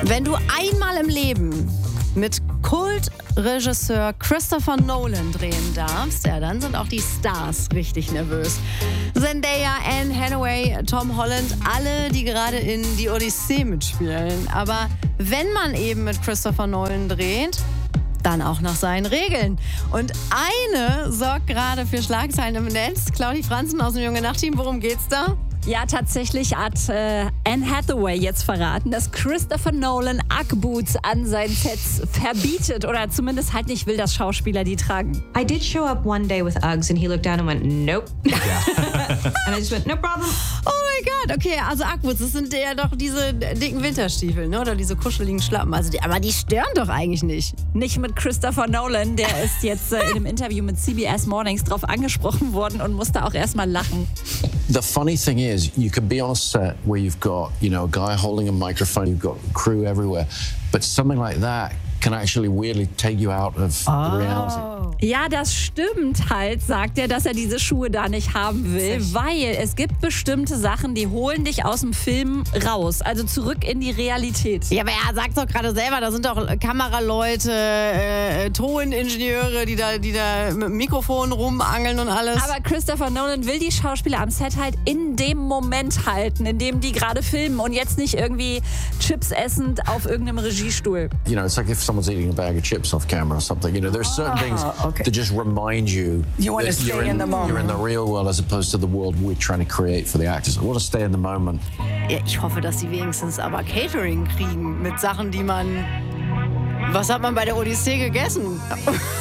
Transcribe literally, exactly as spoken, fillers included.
Wenn du einmal im Leben mit Kultregisseur Christopher Nolan drehen darfst, ja, dann sind auch die Stars richtig nervös. Zendaya, Anne Hathaway, Tom Holland, alle, die gerade in Die Odyssee mitspielen. Aber wenn man eben mit Christopher Nolan dreht, dann auch nach seinen Regeln. Und eine sorgt gerade für Schlagzeilen im Netz. Claudi Franzen aus dem Junge Nacht-Team, worum geht's da? Ja, tatsächlich hat äh, Anne Hathaway jetzt verraten, dass Christopher Nolan Ugg-Boots an seinen Sets verbietet oder zumindest halt nicht will, dass Schauspieler die tragen. I did show up one day with Uggs and he looked down and went, nope. And I just went, no problem. Oh mein Gott, okay, also Ugg-Boots, das sind ja doch diese dicken Winterstiefel, ne? Oder diese kuscheligen Schlappen. Also die, aber die stören doch eigentlich nicht. Nicht mit Christopher Nolan, der ist jetzt äh, in einem Interview mit C B S Mornings drauf angesprochen worden und musste auch erstmal lachen. The funny thing is, you could be on a set where you've got, you know, a guy holding a microphone, you've got crew everywhere, but something like that can actually weirdly take you out of oh. reality. Ja, das stimmt halt, sagt er, dass er diese Schuhe da nicht haben will, weil es gibt bestimmte Sachen, die holen dich aus dem Film raus, also zurück in die Realität. Ja, aber er sagt doch gerade selber, da sind doch Kameraleute, äh, Toningenieure, die da, die da mit dem Mikrofon rumangeln und alles. Aber Christopher Nolan will die Schauspieler am Set halt in dem Moment halten, in dem die gerade filmen und jetzt nicht irgendwie Chips essend auf irgendeinem Regiestuhl. You know, it's like if someone's eating a bag of chips off camera or something. You know, there's certain oh, things okay. that just remind you, you want to that stay you're in, in the moment. You're in the real world as opposed to the world we're trying to create for the actors. I want to stay in the moment. Ja, ich hoffe, dass sie wenigstens aber Catering kriegen mit Sachen, die man... Was hat man bei der Odyssee gegessen?